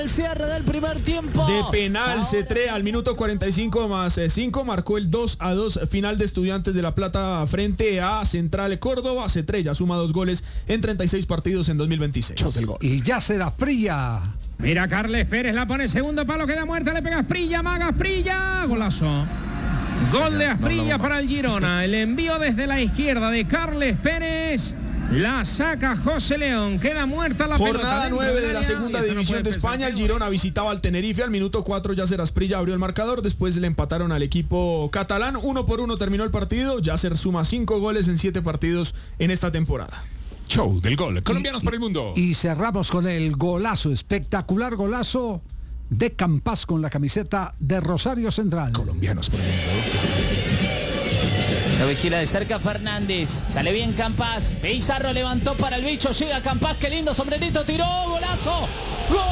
El cierre del primer tiempo. De penal, Cetré al minuto 45 más 5 marcó el 2-2 final de Estudiantes de La Plata frente a Central Córdoba. Cetré ya suma 2 goles en 36 partidos en 2026. Y ya será Asprilla. Mira, Carles Pérez la pone segundo palo, queda muerta, le pega Asprilla, Maga Asprilla, golazo. Gol de Asprilla para el Girona. El envío desde la izquierda de Carles Pérez. La saca José León, queda muerta la pelota. Jornada 9 de la segunda división de España. El Girona visitaba al Tenerife. Al minuto 4 Yasser Asprilla abrió el marcador. Después le empataron al equipo catalán. 1-1 terminó el partido. Yasser suma 5 goles en 7 partidos en esta temporada. Show del gol. Colombianos para el mundo. Y cerramos con el golazo, espectacular golazo de Campas con la camiseta de Rosario Central. Colombianos para el mundo. Lo vigila de cerca Fernández. Sale bien Campas. Pizarro levantó para el bicho. Llega Campas. Qué lindo sombrerito. Tiró. Golazo. ¡Gol!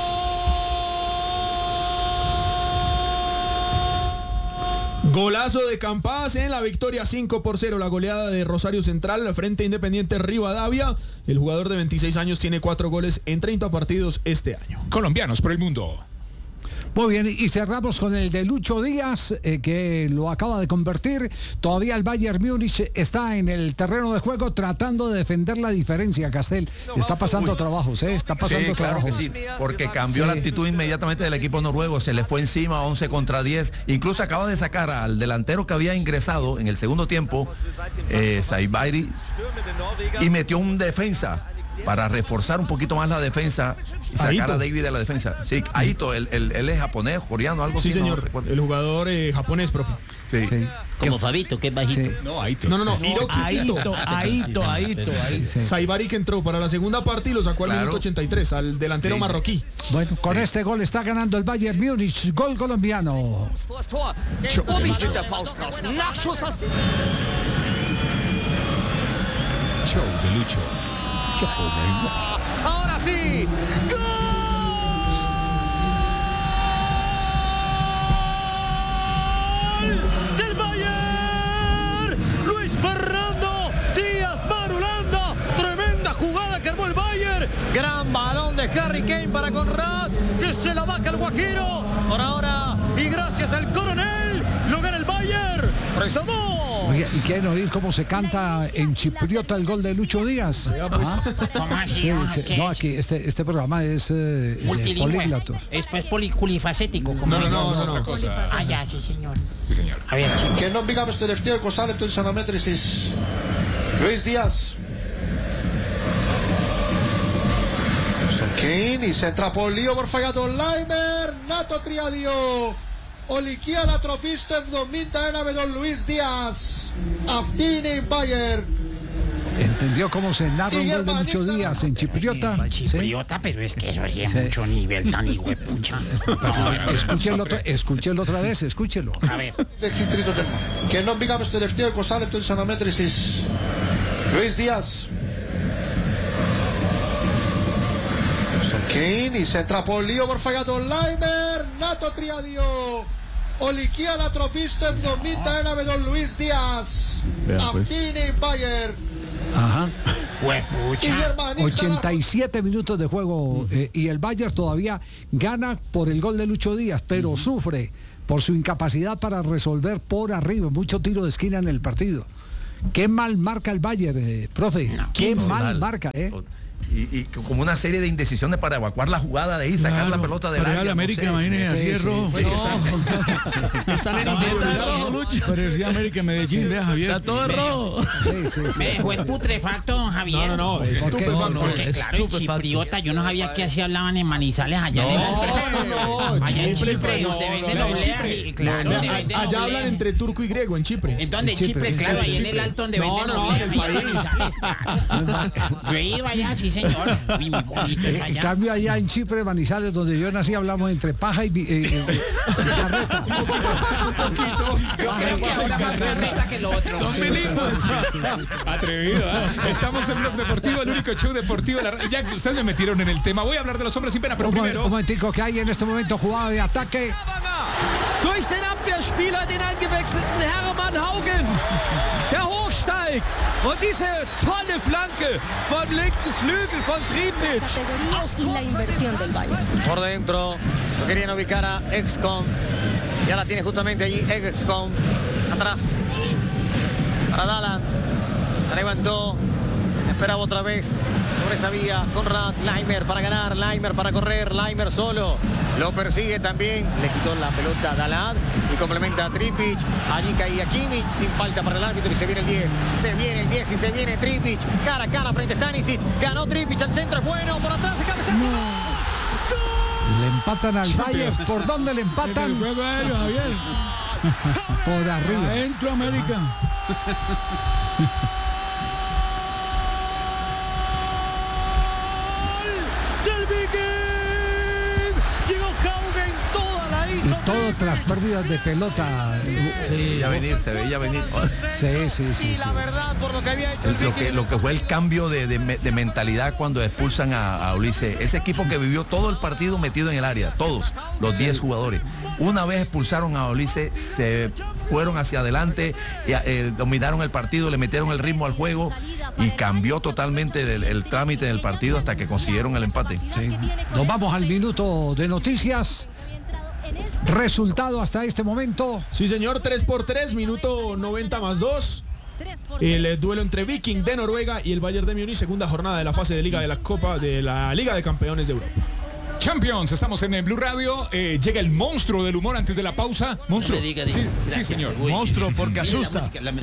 Golazo de Campas en la victoria 5-0. La goleada de Rosario Central frente a Independiente Rivadavia. El jugador de 26 años tiene 4 goles en 30 partidos este año. Colombianos por el mundo. Muy bien, y cerramos con el de Lucho Díaz, que lo acaba de convertir. Todavía el Bayern Múnich está en el terreno de juego tratando de defender la diferencia, Castel. Está pasando trabajos, está pasando claro trabajos. que sí, porque cambió la actitud inmediatamente del equipo noruego, se le fue encima 11 contra 10. Incluso acaba de sacar al delantero que había ingresado en el segundo tiempo, Saibairi, y metió un defensa para reforzar un poquito más la defensa y sacar Aito. a David de la defensa. Sí, Aito, él es japonés, coreano, algo Sí, así. señor, no el jugador japonés, profe. Sí. Sí. Como Fabito, que es bajito. Sí. No, Aito. No, Hiroki Aito. Saibari, que entró para la segunda parte y lo sacó al Claro. minuto 83 al delantero Sí. marroquí. Bueno, con este gol está ganando el Bayern Múnich, gol colombiano. Mit der Faust raus. Nachschuss aus dem... Show de Lucho. Ahora sí. ¡Gol del Bayern! Luis Fernando Díaz Marulanda. Tremenda jugada que armó el Bayern. Gran balón de Harry Kane para Conrad, que se la vaca el Guajiro. Por ahora, y gracias al coronel, lo gana el Bayern. 3-2. Oye, ¿y quieren oír cómo se canta en chipriota el gol de Lucho Díaz? ¿Cómo así? Sí, sí. No, aquí este programa es polígloto. Es pues polifacético. Como No, es otra cosa. Ah, ya, sí, señor. Sí, señor. A ver, sí. Και non πήγαμε στο τελευταίο 20 λεπτό της αναμέτρησης. Λουίς Δίας. Στον Κέιν, η σέντρα πολύ όμορφα για τον Λάιμερ. Να το 3-2. Ολική ανατροπή στο 71 με τον Λουίς Δίας. Αυτή είναι η Bayern. ¿Entendió cómo se narra un gol de Lucho Díaz en chipriota? ¿Sí? Chipriota, pero es que eso es mucho nivel tan hijuepucha. Escúchelo otra vez, escúchelo. A ver. Δεξί τρίτο τέρμα. Και ενώ μπήκαμε στο τελευταίο 20 λεπτό της αναμέτρησης. Λουίς Δίας. Στον Κέιν, η σέντρα πολύ όμορφα για τον Λάιμερ. Να το 3-2. Ολική ανατροπή στο 71 με τον Λουίς Δίας. Αυτή είναι η Bayern. Ajá. Huepucha. 87 minutos de juego y el Bayern todavía gana por el gol de Lucho Díaz, pero sufre por su incapacidad para resolver por arriba. Mucho tiro de esquina en el partido. Qué mal marca el Bayern, profe. Qué mal marca, Y como una serie de indecisiones para evacuar la jugada de ahí, sacar la pelota del área. América, no sé. imagínese, así es rojo. Están en Parecía América Medellín, vea Javier. Está todo rojo. Me dejó es putrefacto, Javier. No, estupefacto. Porque claro, en chipriota, yo no sabía que así hablaban en Manizales allá en Chipre, donde venden obleas. Claro, donde venden allá hablan obleas. entre turco y griego en Chipre. Entonces en Chipre, claro, ahí en el alto donde venden obleas. en el país. Yo iba allá, sí señor. Muy bonito En allá. cambio allá en Chipre, Manizales, donde yo nací, hablamos entre paja y carreta. Yo creo que ahora más carreta que lo otro. Son bilingües. Atrevido, ¿eh? Estamos en Blog Deportivo, el único show deportivo de la radio. Ya que ustedes me metieron en el tema, voy a hablar de los hombres sin pena, pero Un primero... momentico, que hay en este momento jugada de ataque. Durch den Abwehrspieler, den eingewechselten Hermann Haugen. Der Hochstein. gezeigt. Und diese tolle Flanke vom linken Flügel von Tripic. Y la inversión del Bayern. Por dentro, lo querían ubicar a Excom. Ya la tiene justamente allí Excom. Atrás. Para Dalan. La levantó. Esperaba otra vez sobre esa vía. Conrad, Laimer para ganar, Laimer para correr, Laimer solo. Lo persigue también. Le quitó la pelota a Dalad y complementa a Tripic. Allí caía Kimmich sin falta para el árbitro y se viene el 10. Se viene el 10 y se viene Tripic. Cara a cara frente a Stanisic. Ganó Tripic al centro, es bueno. Por atrás se cabezazo. Le empatan al Bayern. ¿Por dónde le empatan? El juego aéreo, Javier. Por arriba. Adentro, América. Y todo tras pérdidas de pelota. Sí, se veía venir. Sí. La verdad, por lo que había hecho Lo que fue el cambio de mentalidad cuando expulsan a Ulises. Ese equipo que vivió todo el partido metido en el área, todos, los 10 jugadores. Una vez expulsaron a Ulises, se fueron hacia adelante, dominaron el partido, le metieron el ritmo al juego y cambió totalmente el trámite del partido hasta que consiguieron el empate. Sí. Nos vamos al minuto de noticias. Resultado hasta este momento. Sí, señor, 3-3, minuto 90+2. El duelo entre Viking de Noruega y el Bayern de Múnich, segunda jornada de la fase de Liga de la Copa de la Liga de Campeones de Europa. Champions, estamos en Blue Radio. Llega el monstruo del humor antes de la pausa. Monstruo. No me diga, sí, señor. Uy, monstruo porque mire asusta.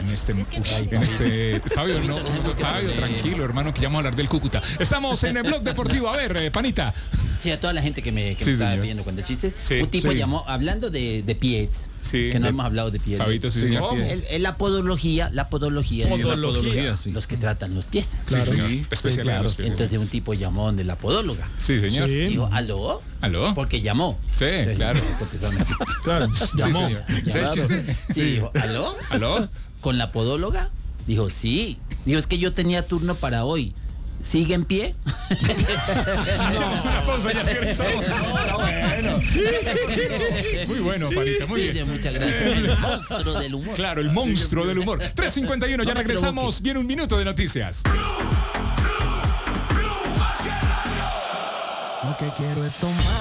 Fabio, no, Fabio, tranquilo, hermano, que ya vamos a hablar del Cúcuta. Estamos en el Blog Deportivo. A ver, Panita. Sí, a toda la gente que me estaba pidiendo cuando chiste. Un tipo llamó hablando de pies. Sí, que no hemos hablado de pies. Fabito, sí, señor. La podología. Podología. Los que tratan los pies. Claro. Sí, señor. Especialidad de los pies. Entonces un tipo llamó de la podóloga. Sí, señor. Dijo, ¿aló? ¿Aló? Porque llamó. Sí, claro. Claro, llamó. Sí, señor. ¿Sí, chiste? Sí, dijo, ¿aló? ¿Aló? ¿Con la podóloga? Dijo, sí. Dijo, es que yo tenía turno para hoy. ¿Sigue en pie? Hacemos una pausa, ya regresamos. Bueno. Muy bueno, Panita, muy bien. Muchas gracias. El monstruo del humor. Claro, el monstruo del humor. 3:51, ya regresamos. Viene un minuto de noticias. Lo que quiero es tomar.